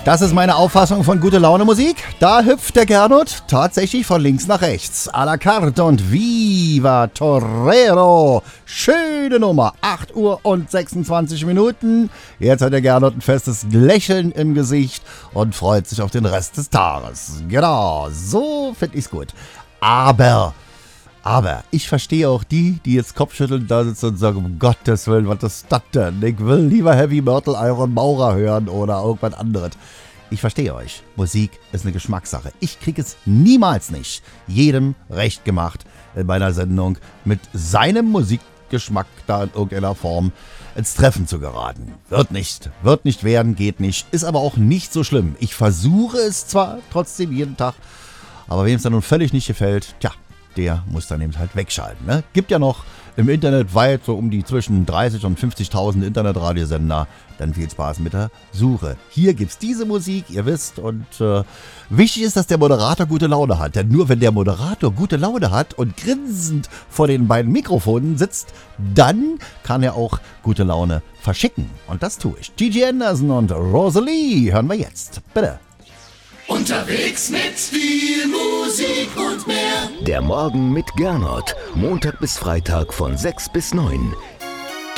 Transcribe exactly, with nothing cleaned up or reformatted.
Das ist meine Auffassung von gute Laune Musik. Da hüpft der Gernot tatsächlich von links nach rechts. À la carte und Viva Torero. Schöne Nummer. acht Uhr und sechsundzwanzig Minuten. Jetzt hat der Gernot ein festes Lächeln im Gesicht und freut sich auf den Rest des Tages. Genau, so finde ich's gut. Aber... Aber ich verstehe auch die, die jetzt Kopfschütteln da sitzen und sagen, um Gottes Willen, was ist das denn? Ich will lieber Heavy Metal Iron Maurer hören oder irgendwas anderes. Ich verstehe euch. Musik ist eine Geschmackssache. Ich kriege es niemals nicht jedem recht gemacht in meiner Sendung, mit seinem Musikgeschmack da in irgendeiner Form ins Treffen zu geraten. Wird nicht. Wird nicht werden, geht nicht. Ist aber auch nicht so schlimm. Ich versuche es zwar trotzdem jeden Tag, aber wem es dann nun völlig nicht gefällt, tja, der muss dann eben halt wegschalten. Ne? Gibt ja noch im Internet weit so um die zwischen dreißig und fünfzigtausend Internetradiosender. Dann viel Spaß mit der Suche. Hier gibt's diese Musik, ihr wisst. Und äh, wichtig ist, dass der Moderator gute Laune hat. Denn nur wenn der Moderator gute Laune hat und grinsend vor den beiden Mikrofonen sitzt, dann kann er auch gute Laune verschicken. Und das tue ich. Gigi Anderson und Rosalie hören wir jetzt. Bitte. Unterwegs mit viel Musik und mehr. Der Morgen mit Gernot. Montag bis Freitag von sechs bis neun.